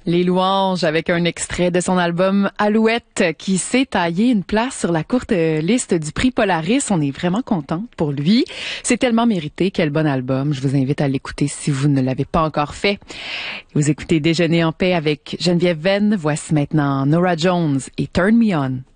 Les Louanges avec un extrait de son album Alouette qui s'est taillé une place sur la courte liste du prix Polaris. On est vraiment contente pour lui. C'est tellement mérité. Quel bon album. Je vous invite à l'écouter si vous ne l'avez pas encore fait. Vous écoutez Déjeuner en paix avec Geneviève Venn. Voici maintenant Norah Jones et Turn Me On.